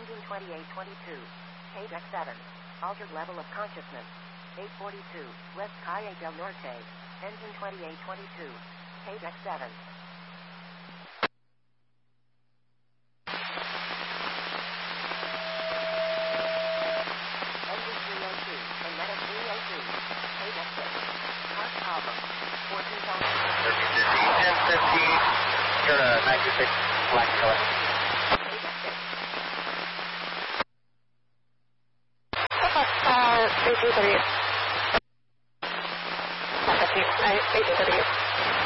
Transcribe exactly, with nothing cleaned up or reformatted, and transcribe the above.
Engine twenty-eight twenty-two. Page X seven. Altered level of consciousness. eight forty-two. West Calle del Norte. Engine twenty-eight twenty-two. Page X seven. Engine three oh two. Magnetic three oh two. Page X six. Heart problem. fourteen thousand. thirteen fifteen, ten fifteen. Here to ninety-six, black color. Page X six. Uh, eight two W. eight two W.